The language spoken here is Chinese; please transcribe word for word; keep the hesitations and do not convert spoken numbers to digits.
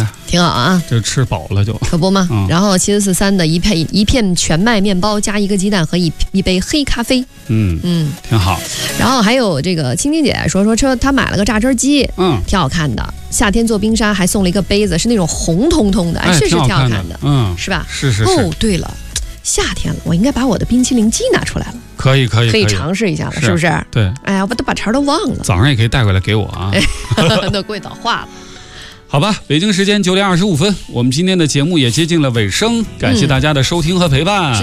挺好啊， 就吃饱了就， 可不嘛。嗯、然后七四四三的一片一片全麦面包加一个鸡蛋和一一杯黑咖啡， 嗯嗯，挺好。 然后还有这个青青姐说说说她买了个榨汁机，嗯，挺好看的。夏天做冰沙还送了一个杯子，是那种红彤彤的，哎，是是挺好看的， 嗯， 是吧？ 是是是。 哦，对了，夏天了，我应该把我的冰淇淋机拿出来了。 可以可以可以尝试一下了，是不是？ 对。 哎呀，我都把茬都忘了。 早上也可以带回来给我啊。 都贵倒化了。 好吧，北京时间九点二十五分，我们今天的节目也接近了尾声，感谢大家的收听和陪伴。嗯